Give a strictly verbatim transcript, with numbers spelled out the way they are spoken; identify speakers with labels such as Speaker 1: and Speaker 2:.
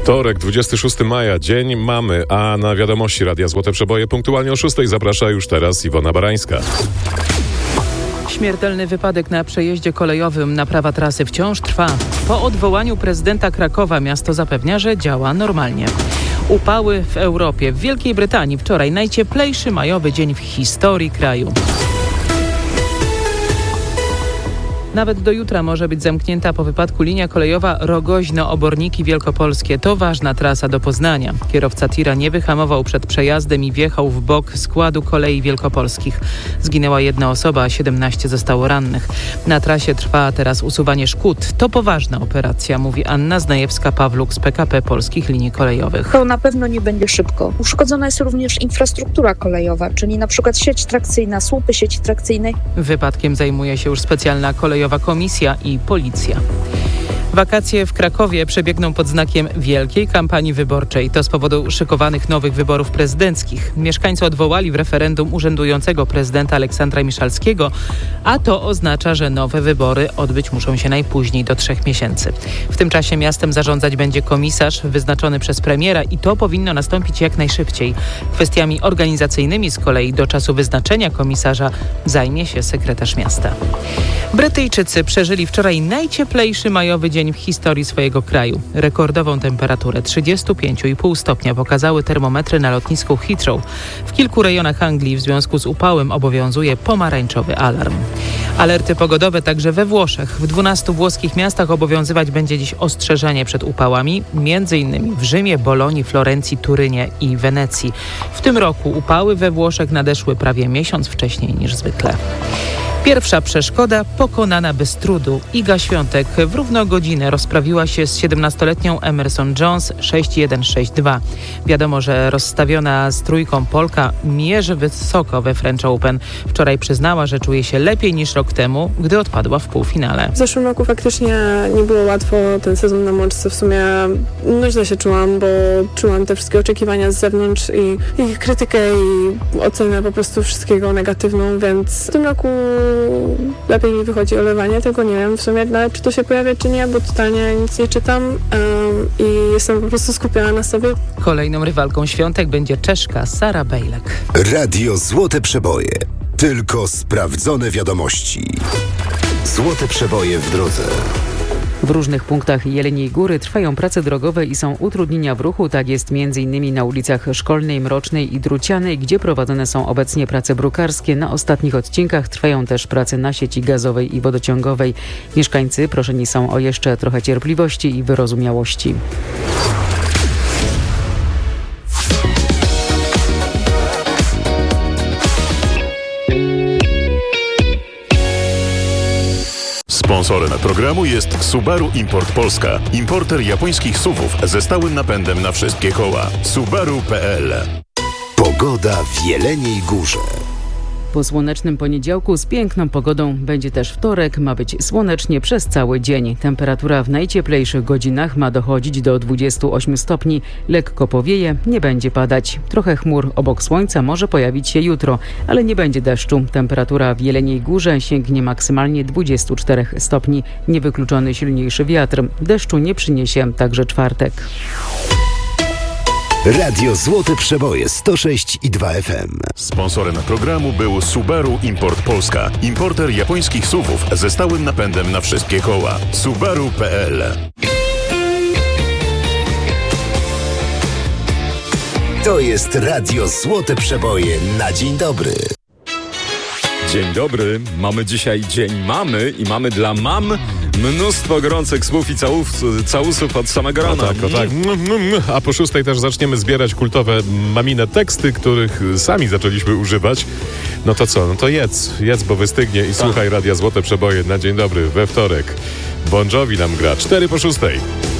Speaker 1: Wtorek, dwudziestego szóstego maja, dzień mamy, a na wiadomości Radia Złote Przeboje punktualnie o szóstej zaprasza już teraz Iwona Barańska.
Speaker 2: Śmiertelny wypadek na przejeździe kolejowym. Naprawa trasy wciąż trwa. Po odwołaniu prezydenta Krakowa miasto zapewnia, że działa normalnie. Upały w Europie. W Wielkiej Brytanii wczoraj najcieplejszy majowy dzień w historii kraju. Nawet do jutra może być zamknięta po wypadku linia kolejowa Rogoźno-Oborniki Wielkopolskie. To ważna trasa do Poznania. Kierowca tira nie wyhamował przed przejazdem i wjechał w bok składu kolei wielkopolskich. Zginęła jedna osoba, a siedemnaście zostało rannych. Na trasie trwa teraz usuwanie szkód. To poważna operacja, mówi Anna Znajewska-Pawluk z P K P Polskich Linii Kolejowych.
Speaker 3: To na pewno nie będzie szybko. Uszkodzona jest również infrastruktura kolejowa, czyli na przykład sieć trakcyjna, słupy sieci trakcyjnej.
Speaker 2: Wypadkiem zajmuje się już specjalna kolejowa komisja i policja. Wakacje w Krakowie przebiegną pod znakiem wielkiej kampanii wyborczej. To z powodu szykowanych nowych wyborów prezydenckich. Mieszkańcy odwołali w referendum urzędującego prezydenta Aleksandra Miszalskiego, a to oznacza, że nowe wybory odbyć muszą się najpóźniej do trzech miesięcy. W tym czasie miastem zarządzać będzie komisarz wyznaczony przez premiera i to powinno nastąpić jak najszybciej. Kwestiami organizacyjnymi z kolei do czasu wyznaczenia komisarza zajmie się sekretarz miasta. Brytyjczycy przeżyli wczoraj najcieplejszy majowy dzień w historii swojego kraju. Rekordową temperaturę trzydzieści pięć i pół stopnia pokazały termometry na lotnisku Heathrow. W kilku rejonach Anglii w związku z upałem obowiązuje pomarańczowy alarm. Alerty pogodowe także we Włoszech. W dwunastu włoskich miastach obowiązywać będzie dziś ostrzeżenie przed upałami, między innymi w Rzymie, Bolonii, Florencji, Turynie i Wenecji. W tym roku upały we Włoszech nadeszły prawie miesiąc wcześniej niż zwykle. Pierwsza przeszkoda pokonana bez trudu. Iga Świątek w równą godzinę rozprawiła się z siedemnastoletnią Emerson Jones sześć jeden sześć dwa. Wiadomo, że rozstawiona z trójką Polka mierzy wysoko we French Open. Wczoraj przyznała, że czuje się lepiej niż rok temu, gdy odpadła w półfinale.
Speaker 4: W zeszłym roku faktycznie nie było łatwo. Ten sezon na mączce w sumie no źle się czułam, bo czułam te wszystkie oczekiwania z zewnątrz i, i krytykę i ocenę po prostu wszystkiego negatywną, więc w tym roku lepiej mi wychodzi olewanie, tylko nie wiem w sumie nawet, czy to się pojawia, czy nie, bo totalnie nic nie czytam um, i jestem po prostu skupiona na sobie.
Speaker 2: Kolejną rywalką Świątek będzie Czeszka Sara Bejlek.
Speaker 5: Radio Złote Przeboje. Tylko sprawdzone wiadomości. Złote Przeboje w drodze.
Speaker 6: W różnych punktach Jeleniej Góry trwają prace drogowe i są utrudnienia w ruchu. Tak jest m.in. na ulicach Szkolnej, Mrocznej i Drucianej, gdzie prowadzone są obecnie prace brukarskie. Na ostatnich odcinkach trwają też prace na sieci gazowej i wodociągowej. Mieszkańcy proszeni są o jeszcze trochę cierpliwości i wyrozumiałości.
Speaker 7: Sponsorem programu jest Subaru Import Polska. Importer japońskich S U V-ów ze stałym napędem na wszystkie koła. Subaru kropka p l.
Speaker 5: Pogoda w Jeleniej Górze.
Speaker 6: Po słonecznym poniedziałku z piękną pogodą będzie też wtorek. Ma być słonecznie przez cały dzień. Temperatura w najcieplejszych godzinach ma dochodzić do dwudziestu ośmiu stopni. Lekko powieje, nie będzie padać. Trochę chmur obok słońca może pojawić się jutro, ale nie będzie deszczu. Temperatura w Jeleniej Górze sięgnie maksymalnie dwudziestu czterech stopni. Niewykluczony silniejszy wiatr. Deszczu nie przyniesie także czwartek.
Speaker 5: Radio Złote Przeboje sto sześć i dwa F M.
Speaker 7: Sponsorem programu był Subaru Import Polska. Importer japońskich S U V-ów ze stałym napędem na wszystkie koła. Subaru kropka p l.
Speaker 5: To jest Radio Złote Przeboje na dzień dobry.
Speaker 8: Dzień dobry, mamy dzisiaj Dzień Mamy i mamy dla mam mnóstwo gorących słów i całów, całusów od samego rana.
Speaker 1: O tak, o tak. A po szóstej też zaczniemy zbierać kultowe mamine teksty, których sami zaczęliśmy używać. No to co, no to jedz, jedz, bo wystygnie i słuchaj Radia Złote Przeboje na dzień dobry we wtorek. Bon Jovi nam gra, cztery po szóstej.